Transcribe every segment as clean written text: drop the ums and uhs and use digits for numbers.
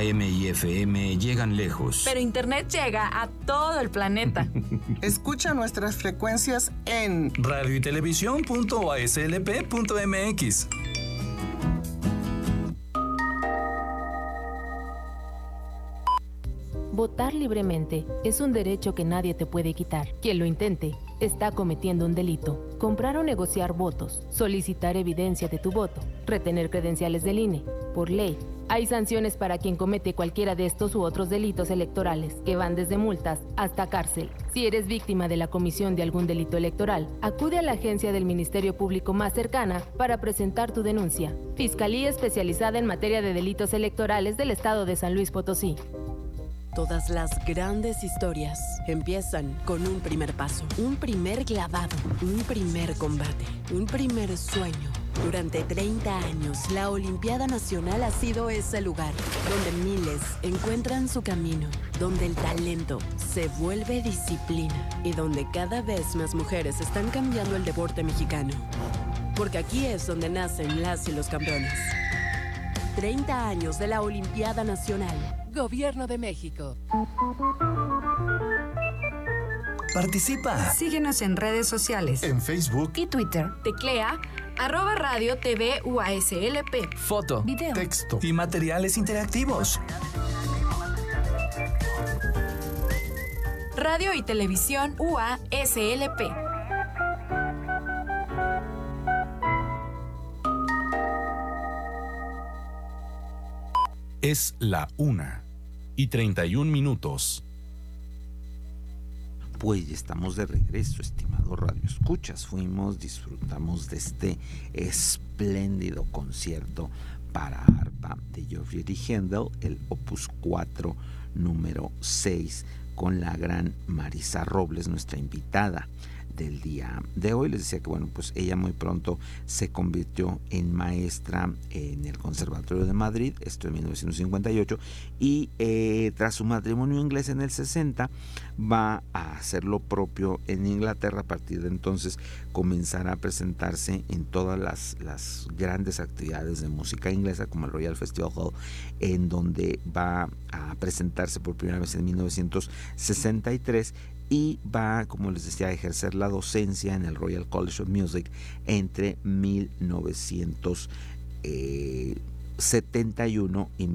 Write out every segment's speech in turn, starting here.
AM y FM llegan lejos. Pero Internet llega a todo el planeta. Escucha nuestras frecuencias en radioytelevisión.aslp.mx. Votar libremente es un derecho que nadie te puede quitar. Quien lo intente está cometiendo un delito. Comprar o negociar votos, solicitar evidencia de tu voto, retener credenciales del INE. Por ley, hay sanciones para quien comete cualquiera de estos u otros delitos electorales, que van desde multas hasta cárcel. Si eres víctima de la comisión de algún delito electoral, acude a la agencia del Ministerio Público más cercana para presentar tu denuncia. Fiscalía Especializada en Materia de Delitos Electorales del Estado de San Luis Potosí. Todas las grandes historias empiezan con un primer paso, un primer clavado, un primer combate, un primer sueño. Durante 30 años, la Olimpiada Nacional ha sido ese lugar donde miles encuentran su camino, donde el talento se vuelve disciplina y donde cada vez más mujeres están cambiando el deporte mexicano. Porque aquí es donde nacen las y los campeones. 30 años de la Olimpiada Nacional. Gobierno de México. Participa. Síguenos en redes sociales. En Facebook Y Twitter. Teclea @Radio TV UASLP. foto, Video. texto y materiales interactivos. Radio y Televisión UASLP. Es la 1:31. Pues ya estamos de regreso, estimado Radio Escuchas. Disfrutamos de este espléndido concierto para arpa de Geoffrey Händel, el Opus 4, número 6, con la gran Marisa Robles, nuestra invitada del día de hoy. Les decía que pues ella muy pronto se convirtió en maestra en el Conservatorio de Madrid, esto en 1958, y tras su matrimonio inglés en el 60 va a hacer lo propio en Inglaterra. A partir de entonces comenzará a presentarse en todas las grandes actividades de música inglesa, como el Royal Festival Hall, en donde va a presentarse por primera vez en 1963, y va, como les decía, a ejercer la docencia en el Royal College of Music entre 1971 y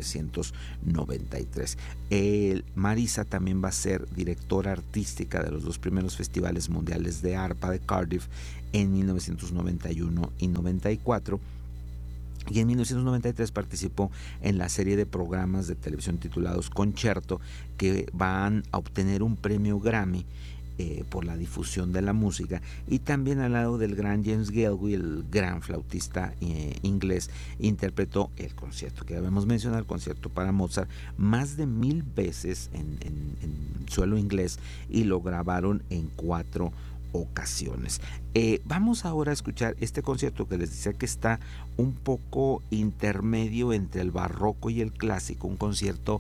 1993. Marisa también va a ser directora artística de los dos primeros festivales mundiales de arpa de Cardiff en 1991 y 94. Y en 1993 participó en la serie de programas de televisión titulados Concerto, que van a obtener un premio Grammy por la difusión de la música. Y también al lado del gran James Galway, el gran flautista inglés, interpretó el concierto que habíamos mencionado, el concierto para Mozart, más de 1000 veces en suelo inglés, y lo grabaron en 4 ocasiones. Vamos ahora a escuchar este concierto que les decía que está un poco intermedio entre el barroco y el clásico, un concierto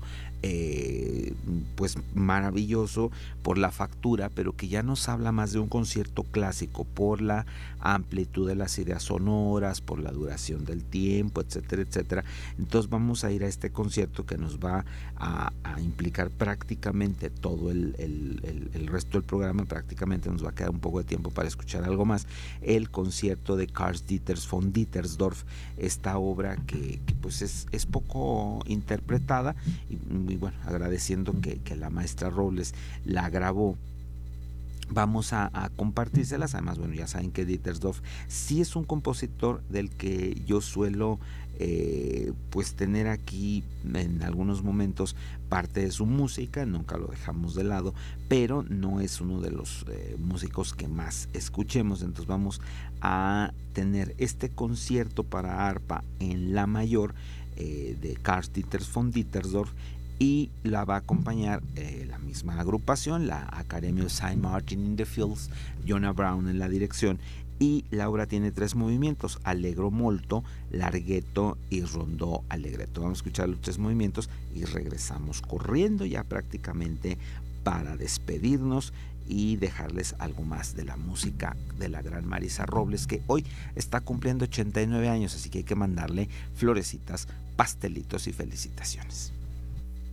pues maravilloso por la factura, pero que ya nos habla más de un concierto clásico por la amplitud de las ideas sonoras, por la duración del tiempo, etcétera, etcétera. Entonces vamos a ir a este concierto que nos va a implicar prácticamente todo el resto del programa. Prácticamente nos va a quedar un poco de tiempo para escuchar algo más. El concierto de Karl Dieters von Dietersdorf, esta obra que pues es poco interpretada, y bueno, agradeciendo que la maestra Robles la grabó, vamos a compartírselas. Además, bueno, ya saben que Dietersdorf sí es un compositor del que yo suelo pues tener aquí en algunos momentos parte de su música, nunca lo dejamos de lado, pero no es uno de los músicos que más escuchemos. Entonces vamos a tener este concierto para arpa en la mayor de Karl Dieters von Dietersdorf, y la va a acompañar la misma agrupación, la Academia St. Martin in the Fields, Jonah Brown en la dirección, y la obra tiene 3 movimientos: allegro molto, larghetto y rondó allegretto. Vamos a escuchar los 3 movimientos y regresamos corriendo ya prácticamente para despedirnos y dejarles algo más de la música de la gran Marisa Robles, que hoy está cumpliendo 89 años, así que hay que mandarle florecitas, pastelitos y felicitaciones.